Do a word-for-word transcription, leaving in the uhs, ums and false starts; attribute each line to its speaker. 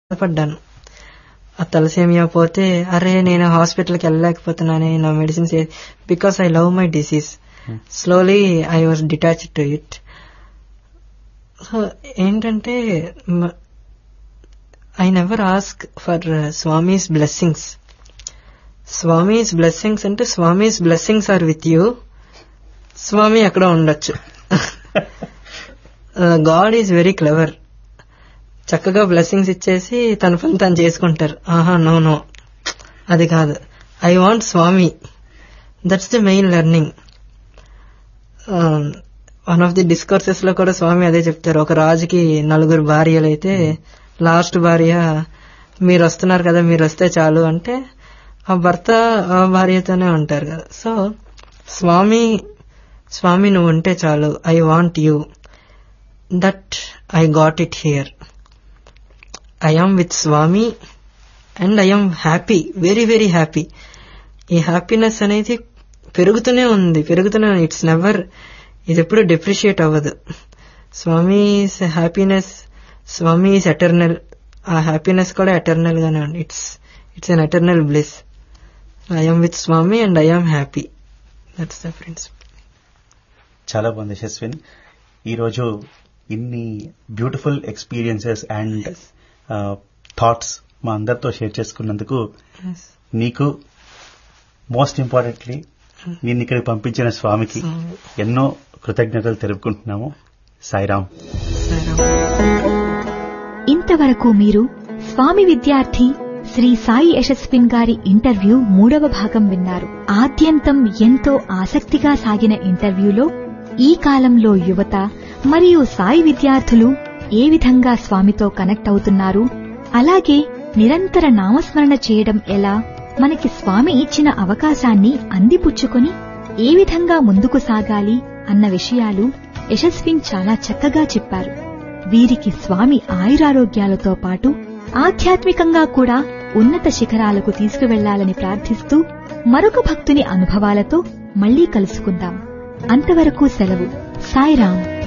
Speaker 1: పడ్డాను. ఆ తలసేమియా పోతే అరే నేను హాస్పిటల్కి వెళ్ళలేకపోతున్నానే, నా medicines, because I love my disease. Slowly I was detached to it. So ఏంటంటే I never ask for Swami's blessings. Swami's blessings అంటే Swami's blessings are with you. స్వామి అక్కడ ఉండొచ్చు. God is very clever. చక్కగా బ్లెస్సింగ్స్ ఇచ్చేసి తన పని తను చేసుకుంటారు. ఆహా నో నో అది కాదు. I want Swamy. That's the main learning. One of the discourses లో కూడా స్వామి అదే చెప్తారు. ఒక రాజుకి నలుగురు భార్యలు అయితే లాస్ట్ భార్య మీరు వస్తున్నారు కదా, మీరు వస్తే చాలు అంటే ఆ భర్త ఆ భార్యతోనే ఉంటారు కదా. సో స్వామి స్వామి నువ్వు ఉంటే చాలు. I want you. That I got it here. I am with Swamy and I am happy, very very happy. ఈ హ్యాపీనెస్ అనేది పెరుగుతూనే ఉంది పెరుగుతూనే ఉంది ఇట్స్ నెవర్, ఇది ఎప్పుడు డిప్రిషియేట్ అవ్వదు. స్వామి హ్యాపీనెస్, స్వామి ఈజ్ ఎటర్నల్. ఆ హ్యాపీనెస్ కూడా ఎటర్నల్ గానే ఉంది. It's it's an eternal bliss. I am with Swamy and I am happy. That's the principal.
Speaker 2: చాలా బాగుంది యశస్విన్. ఈరోజు ఇన్ని బ్యూటిఫుల్ ఎక్స్పీరియన్సెస్ అండ్ థాట్స్ మా అందరితో షేర్ చేసుకున్నందుకు నీకు, మోస్ట్ ఇంపార్టెంట్లీ నేను ఇక్కడికి పంపించిన స్వామికి ఎన్నో కృతజ్ఞతలు తెలుపుకుంటున్నాము. సాయిరాం.
Speaker 3: ఇంతవరకు మీరు స్వామి విద్యార్థి శ్రీ సాయి యశస్విన్ గారి ఇంటర్వ్యూ మూడవ భాగం విన్నారు. ఆద్యంతం ఎంతో ఆసక్తిగా సాగిన ఇంటర్వ్యూలో ఈ కాలంలో యువత మరియు సాయి విద్యార్థులు ఏ విధంగా స్వామితో కనెక్ట్ అవుతున్నారు, అలాగే నిరంతర నామస్మరణ చేయడం ఎలా, మనకి స్వామి ఇచ్చిన అవకాశాన్ని అందిపుచ్చుకొని ఏ విధంగా ముందుకు సాగాలి అన్న విషయాలు యశస్విన్ చాలా చక్కగా చెప్పారు. వీరికి స్వామి ఆయురారోగ్యాలతో పాటు ఆధ్యాత్మికంగా కూడా ఉన్నత శిఖరాలకు తీసుకువెళ్లాలని ప్రార్థిస్తూ మరొక భక్తుని అనుభవాలతో మళ్లీ కలుసుకుందాం. అంతవరకు సెలవు. సాయిరాం.